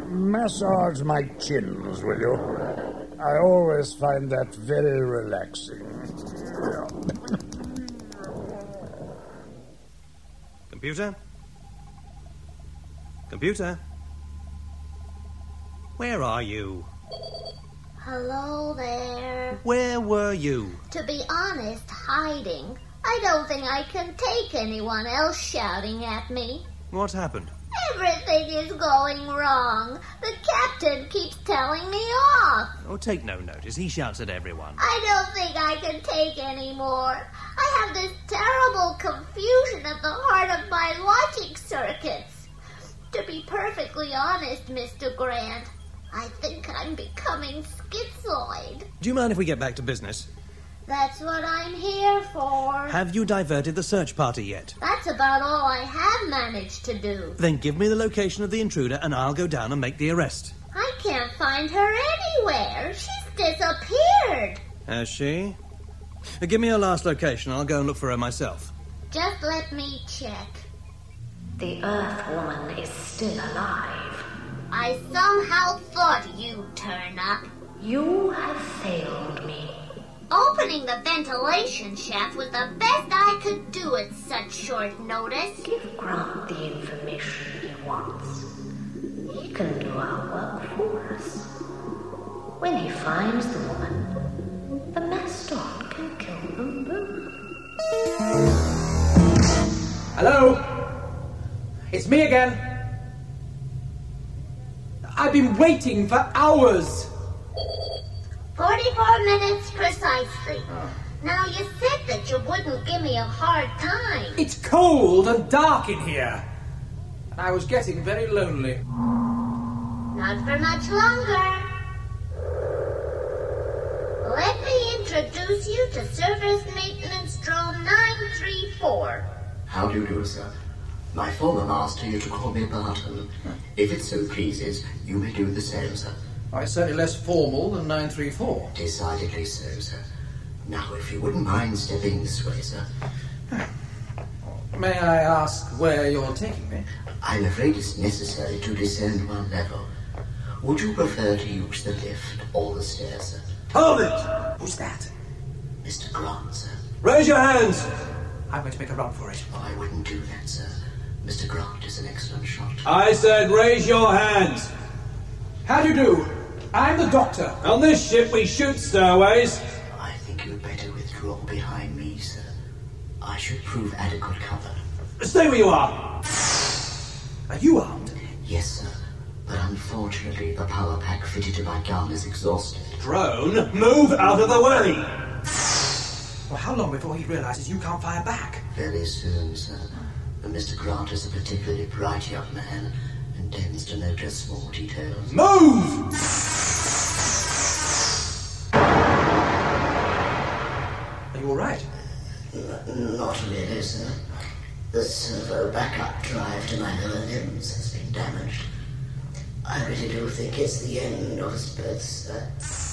Massage my chins, will you? I always find that very relaxing. Computer? Computer? Where are you? Hello there. Where were you? To be honest, hiding. I don't think I can take anyone else shouting at me. What happened? Everything is going wrong. The captain keeps telling me off. Oh, take no notice. He shouts at everyone. I don't think I can take any more. I have this terrible confusion at the heart of my logic circuits. To be perfectly honest, Mr. Grant, I think I'm becoming schizoid. Do you mind if we get back to business? That's what I'm here for. Have you diverted the search party yet? That's about all I have managed to do. Then give me the location of the intruder and I'll go down and make the arrest. I can't find her anywhere. She's disappeared. Has she? Give me her last location. I'll go and look for her myself. Just let me check. The Earth Woman is still alive. I somehow thought you'd turn up. You have failed me. Opening the ventilation shaft was the best I could do at such short notice. Give Grant the information he wants. He can do our work for us. When he finds the woman, the Mastodon can kill them both. Hello? It's me again. I've been waiting for hours. 44 minutes precisely. Now, you said that you wouldn't give me a hard time. It's cold and dark in here. And I was getting very lonely. Not for much longer. Let me introduce you to Service Maintenance Drone 934. How do you do, sir? My former master used to call me Barton. If it so pleases, you may do the same, sir. It's certainly less formal than 934. Decidedly so, sir. Now, if you wouldn't mind stepping this way, sir. May I ask where you're taking me? I'm afraid it's necessary to descend one level. Would you prefer to use the lift or the stairs, sir? Hold it! Who's that? Mr. Grant, sir. Raise your hands! I'm going to make a run for it. Oh, I wouldn't do that, sir. Mr. Grant is an excellent shot. I said raise your hands. How do you do? I'm the doctor. On this ship we shoot stowaways. I think you'd better withdraw behind me, sir. I should prove adequate cover. Stay where you are. Are you armed? Yes, sir. But unfortunately, the power pack fitted to my gun is exhausted. Drone, move out of the way. Well, how long before he realizes you can't fire back? Very soon, sir. But Mr. Grant is a particularly bright young man and tends to notice small details. Move! Are you all right? Not really, sir. The servo backup drive to my lower limbs has been damaged. I really do think it's the end of us both, sir.